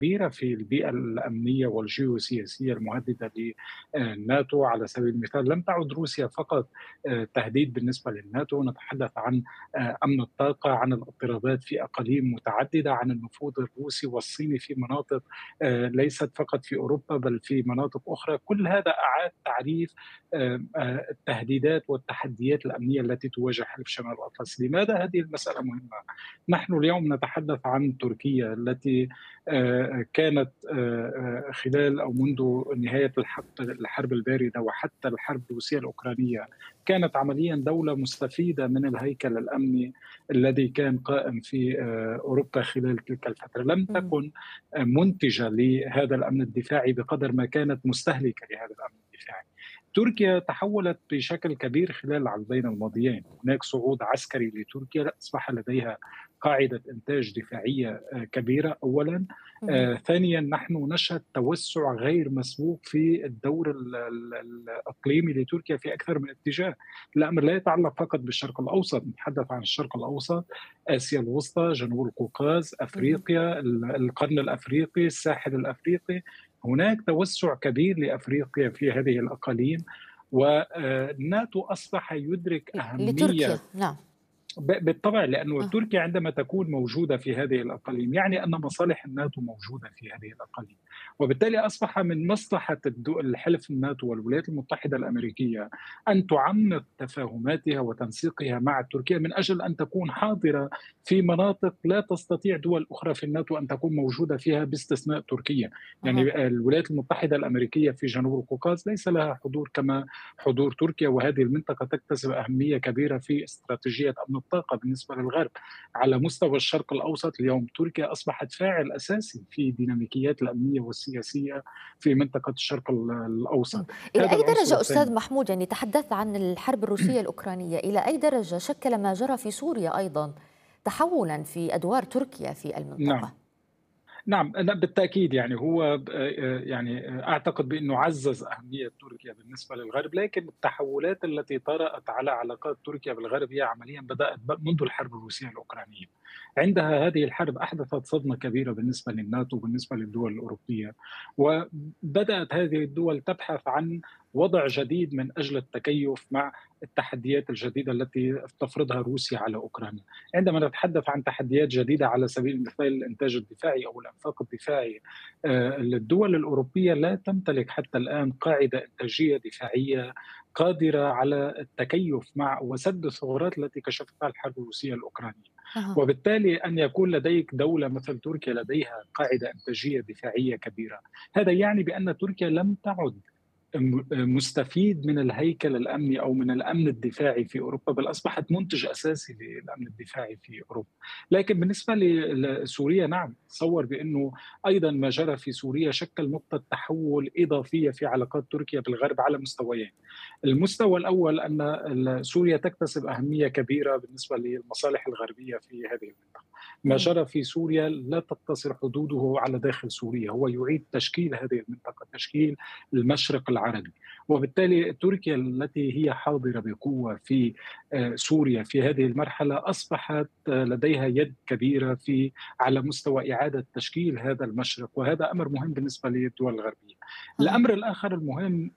كبيرة في البيئة الأمنية والجيوسياسية المهددة للناتو. على سبيل المثال لم تعد روسيا فقط تهديد بالنسبة للناتو، نتحدث عن أمن الطاقة، عن الاضطرابات في أقاليم متعددة، عن النفوذ الروسي والصيني في مناطق ليست فقط في أوروبا بل في مناطق أخرى. كل هذا أعاد تعريف التهديدات والتحديات الأمنية التي تواجه حلف شمال الأطلسي. لماذا هذه المسألة مهمة؟ نحن اليوم نتحدث عن تركيا التي كانت خلال أو منذ نهاية الحرب الباردة وحتى الحرب الروسية الأوكرانية كانت عمليا دولة مستفيدة من الهيكل الأمني الذي كان قائم في أوروبا خلال تلك الفترة. لم مم. تكن منتجة لهذا الأمن الدفاعي بقدر ما كانت مستهلكة لهذا الأمن الدفاعي. تركيا تحولت بشكل كبير خلال العامين الماضيين. هناك صعود عسكري لتركيا، أصبح لديها قاعدة إنتاج دفاعية كبيرة أولا. مم. ثانيا نحن نشهد توسع غير مسبوق في الدور الإقليمي لتركيا في أكثر من اتجاه. الأمر لا يتعلق فقط بالشرق الأوسط، نتحدث عن الشرق الأوسط، آسيا الوسطى، جنوب القوقاز، مم. أفريقيا، القرن الأفريقي، الساحل الأفريقي. هناك توسع كبير لأفريقيا في هذه الأقاليم، والناتو أصبح يدرك لتركيا، أهمية. نعم. بالطبع، لأنه آه. تركيا عندما تكون موجودة في هذه الأقاليم يعني أن مصالح الناتو موجودة في هذه الأقاليم، وبالتالي أصبح من مصلحة الحلف الناتو والولايات المتحدة الأمريكية أن تعمق تفاهماتها وتنسيقها مع تركيا من أجل أن تكون حاضرة في مناطق لا تستطيع دول أخرى في الناتو أن تكون موجودة فيها باستثناء تركيا. أها. يعني الولايات المتحدة الأمريكية في جنوب القوقاز ليس لها حضور كما حضور تركيا، وهذه المنطقة تكتسب أهمية كبيرة في استراتيجية أمن الطاقة بالنسبة للغرب. على مستوى الشرق الأوسط اليوم تركيا أصبحت فاعل أساسي في الديناميكيات الأمنية والسياسية في منطقة الشرق الأوسط. إلى هذا أي العنصر درجة أستاذ الثاني. محمود، يعني تحدثت عن الحرب الروسية الأوكرانية، إلى أي درجة شكل ما جرى في سوريا أيضا تحولا في أدوار تركيا في نعم. المنطقة؟ نعم، لا بالتأكيد، يعني هو يعني أعتقد بأنه عزّز أهمية تركيا بالنسبة للغرب، لكن التحولات التي طرأت على علاقات تركيا بالغرب هي عمليًا بدأت منذ الحرب الروسية الأوكرانية. عندها هذه الحرب أحدثت صدمة كبيرة بالنسبة للناتو وبالنسبة للدول الأوروبية، وبدأت هذه الدول تبحث عن وضع جديد من أجل التكيُّف مع التحديات الجديدة التي تفرضها روسيا على أوكرانيا. عندما نتحدث عن تحديات جديدة على سبيل المثال الإنتاج الدفاعي أو الإنفاق الدفاعي، الدول الأوروبية لا تمتلك حتى الآن قاعدة إنتاجية دفاعية قادرة على التكيف مع وسد الثغرات التي كشفتها الحرب الروسية الأوكرانية. أها. وبالتالي أن يكون لديك دولة مثل تركيا لديها قاعدة إنتاجية دفاعية كبيرة، هذا يعني بأن تركيا لم تعد مستفيد من الهيكل الامني او من الامن الدفاعي في اوروبا، بل اصبحت منتج اساسي للامن الدفاعي في اوروبا. لكن بالنسبه لسوريا، نعم، تصور بانه ايضا ما جرى في سوريا شكل نقطه تحول اضافيه في علاقات تركيا بالغرب على مستويين. المستوى الاول ان سوريا تكتسب اهميه كبيره بالنسبه للمصالح الغربيه في هذه المنطقه. ما مم. جرى في سوريا لا تقتصر حدوده على داخل سوريا، هو يعيد تشكيل هذه المنطقه، تشكيل المشرق العربي. وبالتالي تركيا التي هي حاضرة بقوة في سوريا في هذه المرحلة أصبحت لديها يد كبيرة في على مستوى إعادة تشكيل هذا المشرق، وهذا أمر مهم بالنسبة للدول الغربية. أها. الأمر الآخر المهم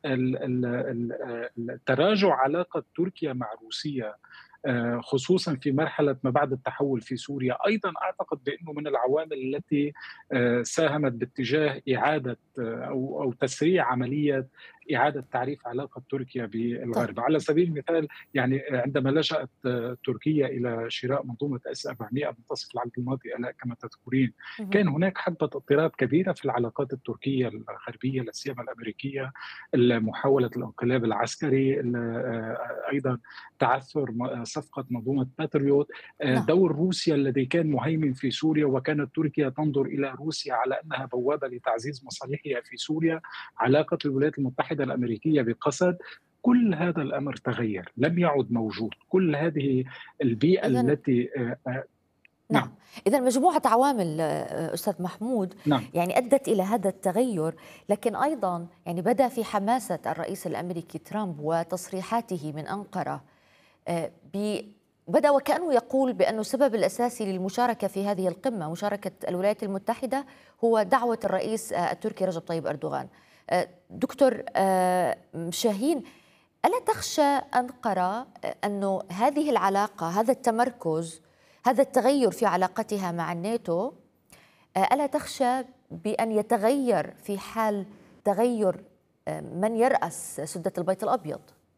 تراجع علاقة تركيا مع روسيا، خصوصا في مرحله ما بعد التحول في سوريا. ايضا اعتقد بانه من العوامل التي ساهمت باتجاه اعاده او تسريع عمليه اعاده تعريف علاقه تركيا طيب. بالغرب. على سبيل المثال يعني عندما لجأت تركيا الى شراء منظومه اس 400 منتصف العام الماضي كما تذكرين، مهم. كان هناك حقبه اضطراب كبيره في العلاقات التركيه الغربيه لا سيما الامريكيه، محاوله الانقلاب العسكري، ايضا تعثر صفقة منظومة باتريوت، نعم. دور روسيا الذي كان مهيمن في سوريا، وكانت تركيا تنظر إلى روسيا على أنها بوابة لتعزيز مصالحها في سوريا، علاقة الولايات المتحدة الأمريكية بقسد. كل هذا الأمر تغير، لم يعد موجود كل هذه البيئة إذا التي نعم، نعم. إذا مجموعة عوامل أستاذ محمود نعم. يعني أدت إلى هذا التغير، لكن أيضا يعني بدا في حماسة الرئيس الأمريكي ترامب وتصريحاته من أنقرة بدأ وكأنه يقول بأن السبب الأساسي للمشاركة في هذه القمة، مشاركة الولايات المتحدة، هو دعوة الرئيس التركي رجب طيب أردوغان. دكتور شاهين، ألا تخشى أنقرة أنه هذه العلاقة، هذا التمركز، هذا التغير في علاقتها مع الناتو، ألا تخشى بأن يتغير في حال تغير من يرأس سدة البيت الأبيض؟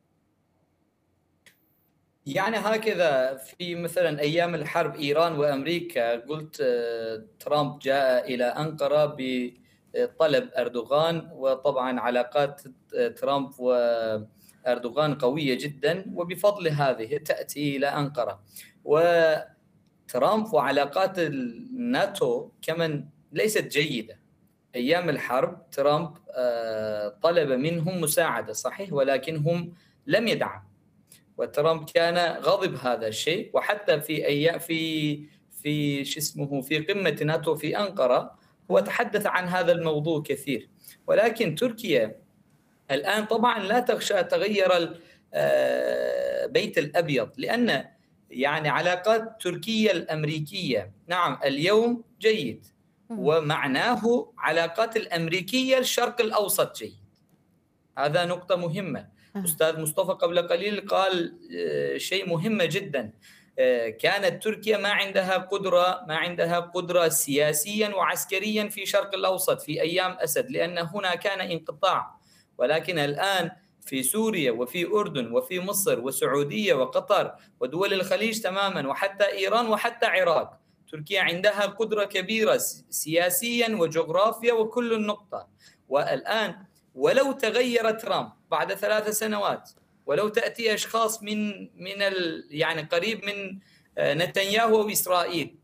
يعني هكذا في مثلا أيام الحرب إيران وأمريكا، قلت ترامب جاء إلى أنقرة بطلب أردوغان، وطبعا علاقات ترامب وأردوغان قوية جدا، وبفضل هذه تأتي إلى أنقرة. وترامب وعلاقات الناتو كمان ليست جيدة. أيام الحرب ترامب طلب منهم مساعدة صحيح، ولكنهم لم يدعم، وترامب كان غضب هذا الشيء. وحتى في أيام في شو اسمه في قمة ناتو في أنقرة هو تحدث عن هذا الموضوع كثير. ولكن تركيا الآن طبعا لا تخشى تغير البيت الأبيض، لأن يعني علاقات تركيا الأمريكية نعم اليوم جيد، ومعناه علاقات الأمريكية الشرق الأوسط جيد. هذا نقطة مهمة. أستاذ مصطفى قبل قليل قال شيء مهم جدا. كانت تركيا ما عندها قدرة سياسيا وعسكريا في شرق الأوسط في أيام أسد، لأن هنا كان انقطاع. ولكن الآن في سوريا وفي أردن وفي مصر وسعودية وقطر ودول الخليج تماما، وحتى إيران وحتى العراق، تركيا عندها قدرة كبيرة سياسيا وجغرافيا وكل النقطة. والآن ولو تغير ترامب بعد 3 سنوات، ولو تأتي أشخاص من يعني قريب من نتنياهو وإسرائيل،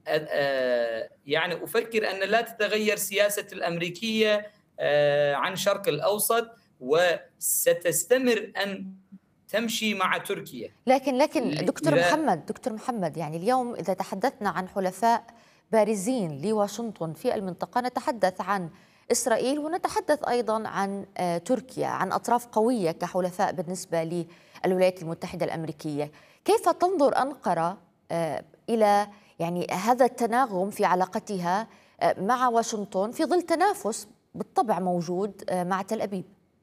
يعني أفكر أن لا تتغير سياسة الأمريكية عن شرق الأوسط، وستستمر أن تمشي مع تركيا. لكن دكتور محمد، يعني اليوم إذا تحدثنا عن حلفاء بارزين لواشنطن في المنطقة، نتحدث عن إسرائيل ونتحدث أيضا عن تركيا، عن أطراف قوية كحلفاء بالنسبة للولايات المتحدة الأمريكية. كيف تنظر أنقرة إلى يعني هذا التناغم في علاقتها مع واشنطن في ظل تنافس بالطبع موجود مع تل أبيب؟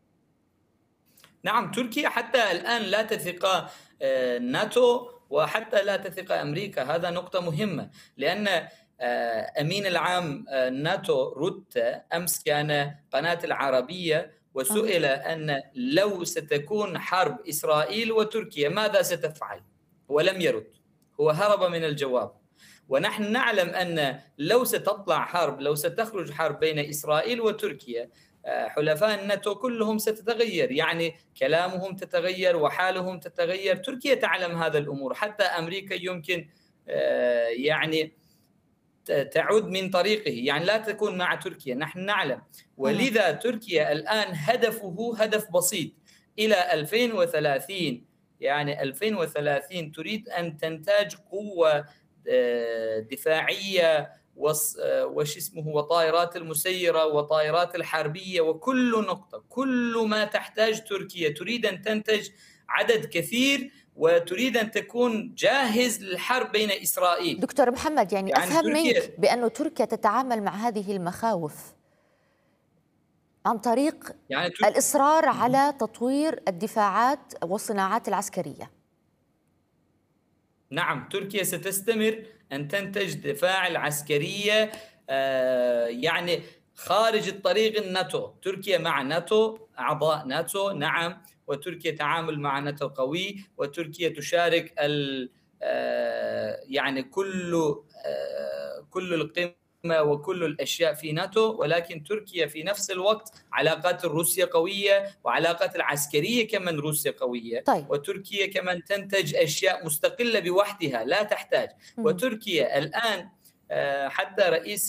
نعم، تركيا حتى الآن لا تثق الناتو وحتى لا تثق أمريكا. هذا نقطة مهمة، لأن أمين العام الناتو روتا أمس كان قناة العربية وسئل أن لو ستكون حرب إسرائيل وتركيا ماذا ستفعل؟ ولم يرد، هو هرب من الجواب. ونحن نعلم أن لو ستطلع حرب، لو ستخرج حرب بين إسرائيل وتركيا، حلفاء الناتو كلهم ستتغير، يعني كلامهم تتغير وحالهم تتغير. تركيا تعلم هذا الأمور، حتى أمريكا يمكن يعني تعود من طريقه، يعني لا تكون مع تركيا، نحن نعلم. ولذا تركيا الآن هدفه هدف بسيط إلى 2030، يعني 2030 تريد أن تنتج قوة دفاعية وطائرات المسيرة وطائرات الحربية وكل نقطة، كل ما تحتاج تركيا. تريد أن تنتج عدد كثير وتريد أن تكون جاهز للحرب بين إسرائيل. دكتور محمد، يعني أفهم منك بأن تركيا تتعامل مع هذه المخاوف عن طريق الإصرار على تطوير الدفاعات والصناعات العسكرية. نعم، تركيا ستستمر أن تنتج دفاع العسكرية يعني خارج الطريق الناتو. تركيا مع ناتو، أعضاء ناتو نعم، وتركيا تعامل مع ناتو قوي، وتركيا تشارك يعني كل القمة وكل الأشياء في ناتو. ولكن تركيا في نفس الوقت علاقات روسيا قوية، وعلاقات العسكرية كمان روسيا قوية. طيب. وتركيا كمان تنتج أشياء مستقلة بوحدها لا تحتاج. وتركيا الآن حتى رئيس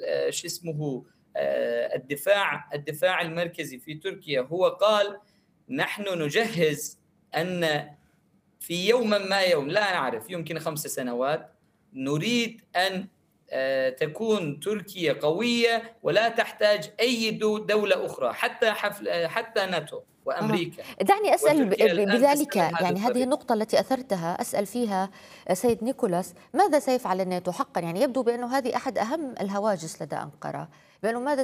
الدفاع المركزي في تركيا هو قال نحن نجهز أن في يوم لا نعرف، يمكن 5 سنوات، نريد أن تكون تركيا قوية ولا تحتاج أي دولة أخرى، حتى ناتو. وأمريكا. دعني أسأل وتركيا الآن بذلك، تستعمل هذا يعني هذه الطريق. النقطة التي أثرتها أسأل فيها سيد نيكولاس، ماذا سيفعل الناتو حقا؟ يعني يبدو بأنه هذه أحد أهم الهواجس لدى أنقرة، بأنه ماذا